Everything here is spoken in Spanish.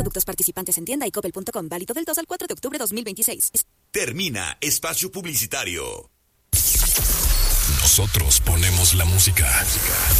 Productos participantes en tienda y coppel.com. Válido del 2 al 4 de octubre 2026. Termina espacio publicitario. Nosotros ponemos la música.